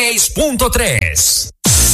106.3.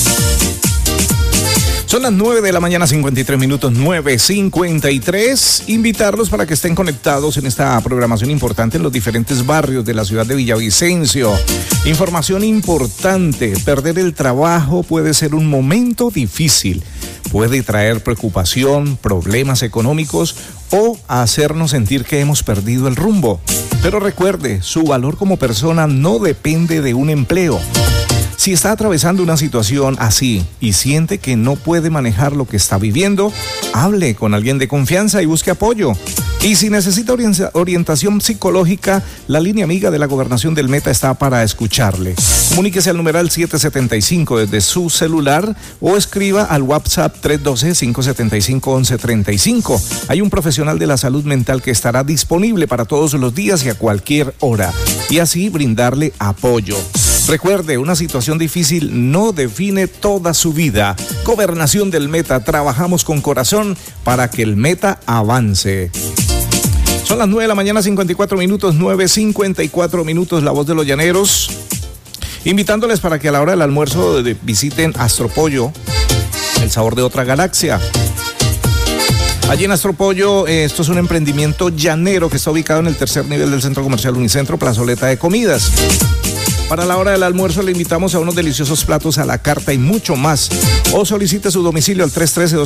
Son las 9 de la mañana, 53 minutos, 9:53. Invitarlos para que estén conectados en esta programación importante en los diferentes barrios de la ciudad de Villavicencio. Información importante: perder el trabajo puede ser un momento difícil. Puede traer preocupación, problemas económicos o hacernos sentir que hemos perdido el rumbo. Pero recuerde, su valor como persona no depende de un empleo. Si está atravesando una situación así y siente que no puede manejar lo que está viviendo, hable con alguien de confianza y busque apoyo. Y si necesita orientación psicológica, la línea amiga de la Gobernación del Meta está para escucharle. Comuníquese al numeral 775 desde su celular o escriba al WhatsApp 312-575-1135. Hay un profesional de la salud mental que estará disponible para todos los días y a cualquier hora, y así brindarle apoyo. Recuerde, una situación difícil no define toda su vida. Gobernación del Meta, trabajamos con corazón para que el Meta avance. Son las 9 de la mañana, 54 minutos, 9:54 minutos, La Voz de los Llaneros. Invitándoles para que a la hora del almuerzo visiten Astropollo, el sabor de otra galaxia. Allí en Astropollo, esto es un emprendimiento llanero que está ubicado en el tercer nivel del Centro Comercial Unicentro, plazoleta de comidas. Para la hora del almuerzo le invitamos a unos deliciosos platos a la carta y mucho más. O solicite su domicilio al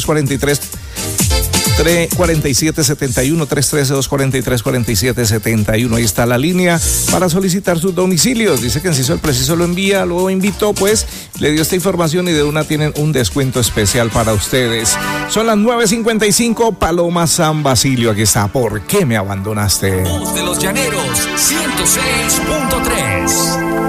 313-243-4771, 313-243-4771. Ahí está la línea para solicitar sus domicilios. Dice que Enciso el Preciso lo envía, lo invitó, pues le dio esta información y de una tienen un descuento especial para ustedes. Son las 9:55, Paloma San Basilio, aquí está. ¿Por qué me abandonaste? Voz de los Llaneros, 106.3.